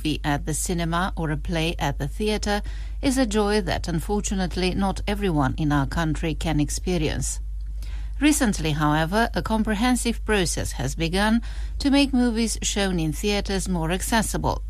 movie at the cinema or a play at the theatre is a joy that unfortunately not everyone in our country can experience. Recently, however, a comprehensive process has begun to make movies shown in theatres more accessible.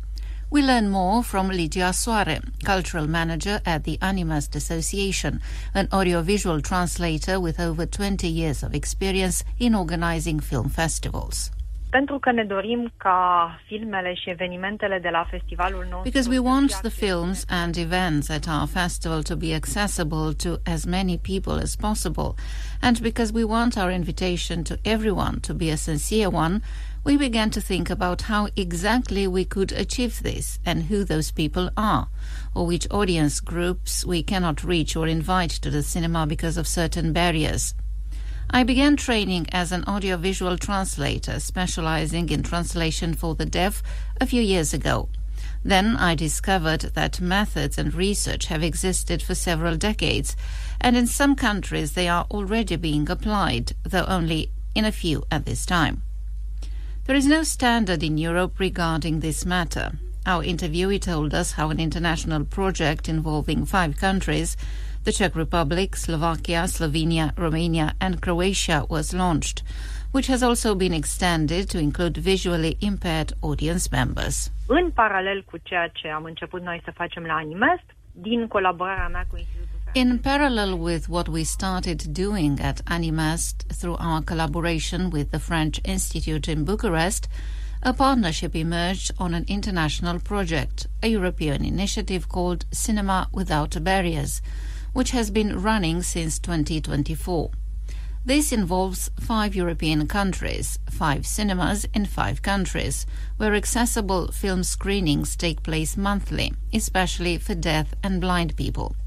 We learn more from Lidia Soare, cultural manager at the Animast Association, an audiovisual translator with over 20 years of experience in organizing film festivals. Pentru că ne dorim ca filmele și evenimentele de la festivalul nostru. Because we want the films and events at our festival to be accessible to as many people as possible, and because we want our invitation to everyone to be a sincere one, we began to think about how exactly we could achieve this and who those people are, or which audience groups we cannot reach or invite to the cinema because of certain barriers. I began training as an audiovisual translator, specializing in translation for the deaf a few years ago. Then I discovered that methods and research have existed for several decades, and in some countries they are already being applied, though only in a few at this time. There is no standard in Europe regarding this matter. Our interviewee told us how an international project involving 5 countries, the Czech Republic, Slovakia, Slovenia, Romania and Croatia, was launched, which has also been extended to include visually impaired audience members. În paralel cu ceea ce am început noi să facem la Animast, din colaborarea mea cu Institutul. In parallel with what we started doing at Animast through our collaboration with the French Institute in Bucharest, a partnership emerged on an international project, a European initiative called Cinema Without Barriers, which has been running since 2024. This involves 5 European countries, 5 cinemas in 5 countries, where accessible film screenings take place monthly, especially for deaf and blind people.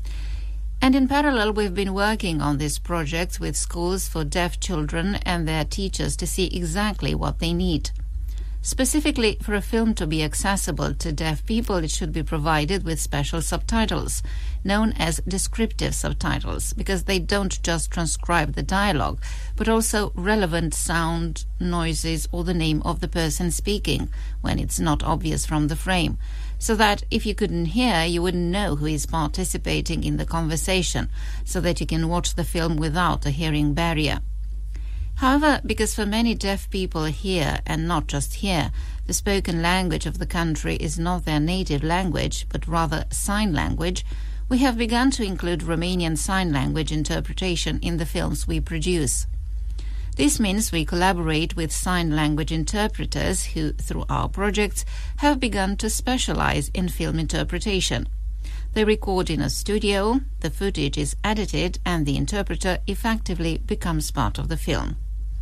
And in parallel, we've been working on this project with schools for deaf children and their teachers to see exactly what they need. Specifically, for a film to be accessible to deaf people, it should be provided with special subtitles, known as descriptive subtitles, because they don't just transcribe the dialogue, but also relevant sound, noises, or the name of the person speaking, when it's not obvious from the frame, so that if you couldn't hear, you wouldn't know who is participating in the conversation, so that you can watch the film without a hearing barrier. However, because for many deaf people here, and not just here, the spoken language of the country is not their native language, but rather sign language, we have begun to include Romanian Sign Language interpretation in the films we produce. This means we collaborate with sign language interpreters who, through our projects, have begun to specialize in film interpretation. They record in a studio, the footage is edited, and the interpreter effectively becomes part of the film.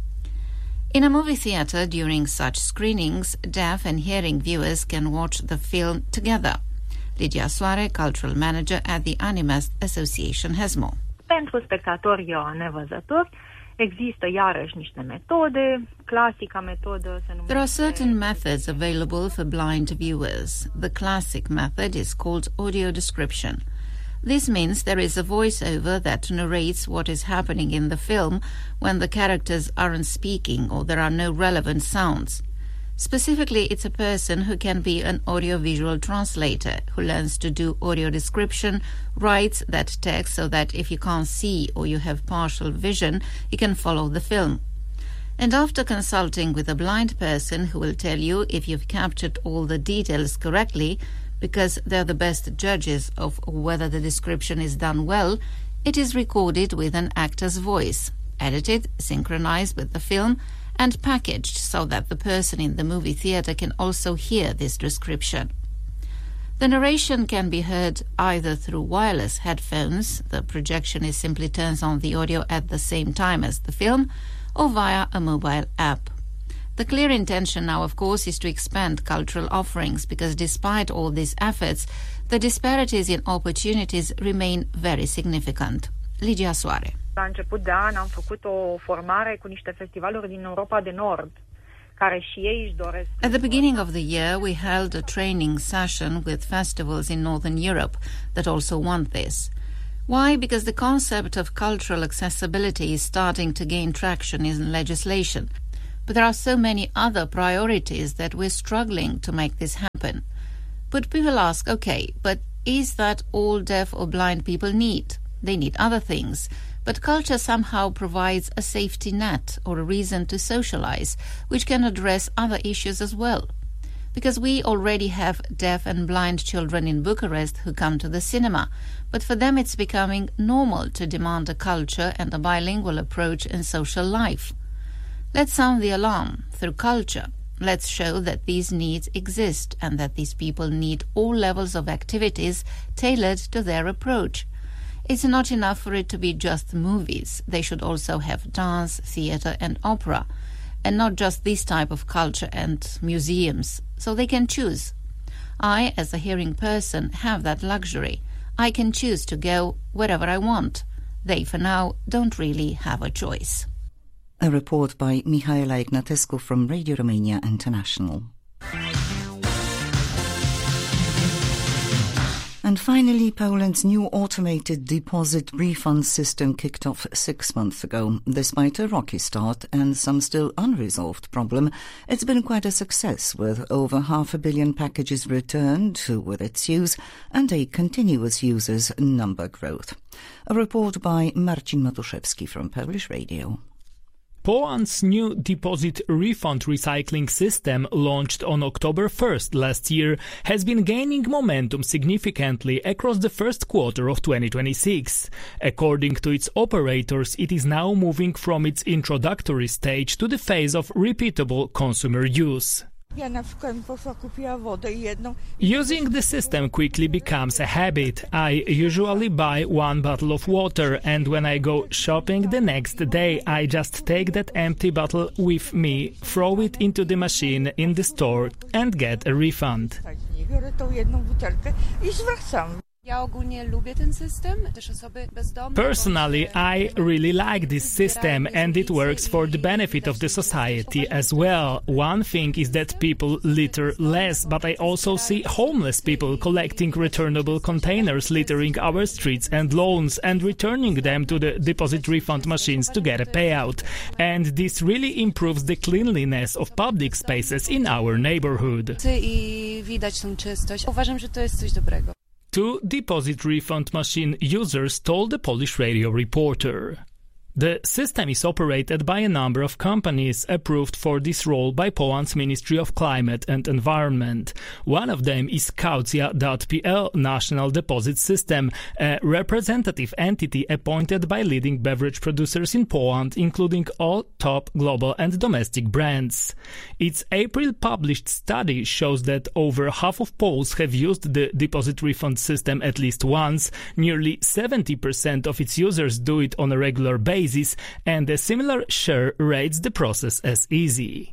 In a movie theatre, during such screenings, deaf and hearing viewers can watch the film together. Lidia Soare, cultural manager at the Animast Association, has more. Pentru spectatori nevăzători, există iarăși niște metode. Clasica metodă se numește... There are certain methods available for blind viewers. The classic method is called audio description. This means there is a voiceover that narrates what is happening in the film when the characters aren't speaking or there are no relevant sounds. Specifically, it's a person who can be an audiovisual translator, who learns to do audio description, writes that text so that if you can't see or you have partial vision, you can follow the film. And after consulting with a blind person who will tell you if you've captured all the details correctly, because they're the best judges of whether the description is done well, it is recorded with an actor's voice, edited, synchronized with the film, and packaged so that the person in the movie theatre can also hear this description. The narration can be heard either through wireless headphones, the projectionist simply turns on the audio at the same time as the film, or via a mobile app. The clear intention now, of course, is to expand cultural offerings because despite all these efforts, the disparities in opportunities remain very significant. Lidia Soare. La început de an am făcut o formare cu niște festivaluri din Europa de Nord, care și ei își doresc. At the beginning of the year, we held a training session with festivals in Northern Europe that also want this. Why? Because the concept of cultural accessibility is starting to gain traction in legislation. But there are so many other priorities that we're struggling to make this happen. But people ask, okay, but is that all deaf or blind people need? They need other things. But culture somehow provides a safety net or a reason to socialize, which can address other issues as well. Because we already have deaf and blind children in Bucharest who come to the cinema, but for them it's becoming normal to demand a culture and a bilingual approach in social life. Let's sound the alarm through culture. Let's show that these needs exist and that these people need all levels of activities tailored to their approach. It's not enough for it to be just movies. They should also have dance, theatre and opera, and not just this type of culture and museums, so they can choose. I, as a hearing person, have that luxury. I can choose to go wherever I want. They, for now, don't really have a choice. A report by Mihaela Ignatescu from Radio Romania International. And finally, Poland's new automated deposit refund system kicked off 6 months ago. Despite a rocky start and some still unresolved problem, it's been quite a success, with over 500 million packages returned with its use and a continuous users number growth. A report by Marcin Matuszewski from Polish Radio. Poland's new deposit refund recycling system, launched on October 1st last year, has been gaining momentum significantly across the first quarter of 2026. According to its operators, it is now moving from its introductory stage to the phase of repeatable consumer use. Using the system quickly becomes a habit. I usually buy one bottle of water, and when I go shopping the next day, I just take that empty bottle with me, throw it into the machine in the store and get a refund. Personally, I really like this system, and it works for the benefit of the society as well. One thing is that people litter less, but I also see homeless people collecting returnable containers, littering our streets and lawns and returning them to the deposit refund machines to get a payout. And this really improves the cleanliness of public spaces in our neighborhood. Two deposit refund machine users told the Polish radio reporter. The system is operated by a number of companies approved for this role by Poland's Ministry of Climate and Environment. One of them is Kaucja.pl National Deposit System, a representative entity appointed by leading beverage producers in Poland, including all top global and domestic brands. Its April published study shows that over half of Poles have used the deposit refund system at least once. Nearly 70% of its users do it on a regular basis, and a similar share rates the process as easy.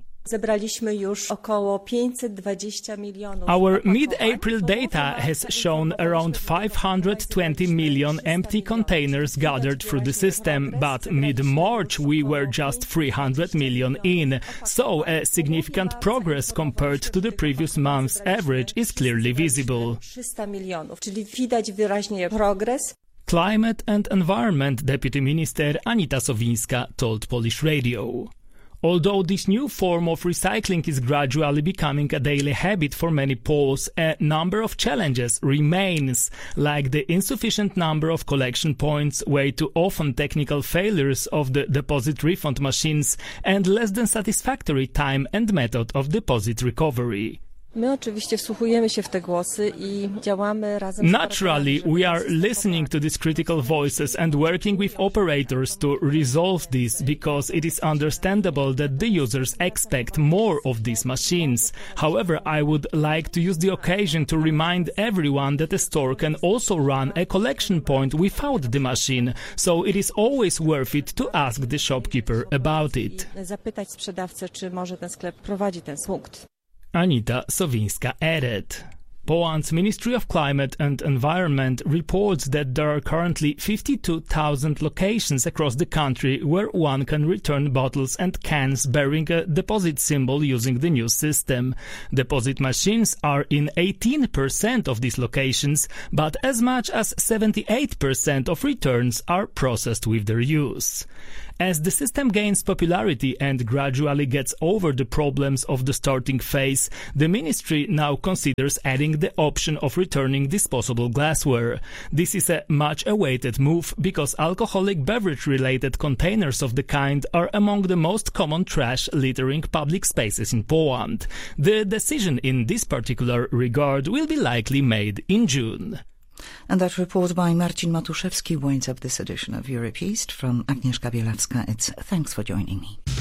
Our mid-April data has shown around 520 million empty containers gathered through the system, but mid-March we were just 300 million in, so a significant progress compared to the previous month's average is clearly visible. Climate and Environment Deputy Minister Anita Sowińska told Polish Radio. Although this new form of recycling is gradually becoming a daily habit for many Poles, a number of challenges remains, like the insufficient number of collection points, way too often technical failures of the deposit refund machines, and less than satisfactory time and method of deposit recovery. Naturally, we are listening to these critical voices and working with operators to resolve this, because it is understandable that the users expect more of these machines. However, I would like to use the occasion to remind everyone that a store can also run a collection point without the machine, so it is always worth it to ask the shopkeeper about it. Anita Sowińska added. Poland's Ministry of Climate and Environment reports that there are currently 52,000 locations across the country where one can return bottles and cans bearing a deposit symbol using the new system. Deposit machines are in 18% of these locations, but as much as 78% of returns are processed with their use. As the system gains popularity and gradually gets over the problems of the starting phase, the ministry now considers adding the option of returning disposable glassware. This is a much-awaited move because alcoholic beverage-related containers of the kind are among the most common trash littering public spaces in Poland. The decision in this particular regard will be likely made in June. And that report by Marcin Matuszewski winds up this edition of Europe East. From Agnieszka Bielawska, it's thanks for joining me.